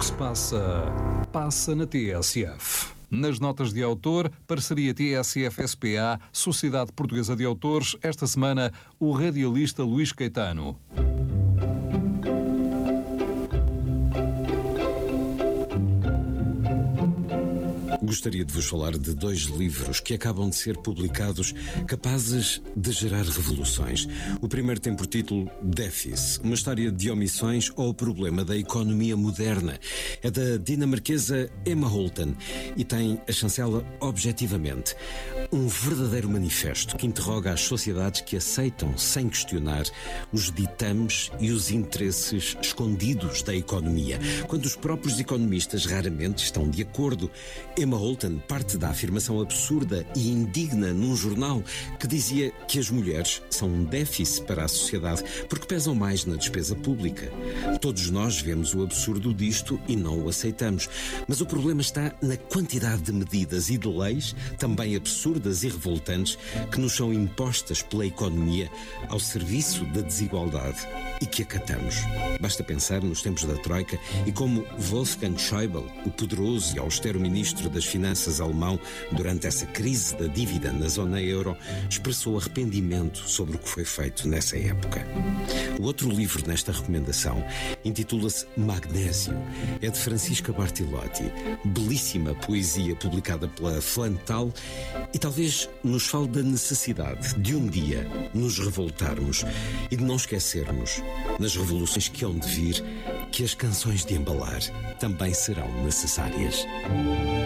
que se passa na TSF. Nas notas de autor, parceria TSF-SPA, Sociedade Portuguesa de Autores, esta semana, o radialista Luís Caetano. Gostaria de vos falar de 2 livros que acabam de ser publicados, capazes de gerar revoluções. O primeiro tem por título Déficit, uma história de omissões ou o problema da economia moderna. É da dinamarquesa Emma Holten e tem a chancela Objetivamente, um verdadeiro manifesto que interroga as sociedades que aceitam, sem questionar, os ditames e os interesses escondidos da economia, quando os próprios economistas raramente estão de acordo. Emma Holten parte da afirmação absurda e indigna num jornal que dizia que as mulheres são um déficit para a sociedade porque pesam mais na despesa pública. Todos nós vemos o absurdo disto e não o aceitamos, mas o problema está na quantidade de medidas e de leis, também absurdas e revoltantes, que nos são impostas pela economia ao serviço da desigualdade e que acatamos. Basta pensar nos tempos da Troika e como Wolfgang Schäuble, o poderoso e austero ministro das Finanças alemão, durante essa crise da dívida na zona euro, expressou arrependimento sobre o que foi feito nessa época. O outro livro nesta recomendação intitula-se Magnésio. É de Francisca Bartilotti, belíssima poesia publicada pela Flantal e talvez nos fale da necessidade de um dia nos revoltarmos e de não esquecermos, nas revoluções que hão de vir, que as canções de embalar também serão necessárias.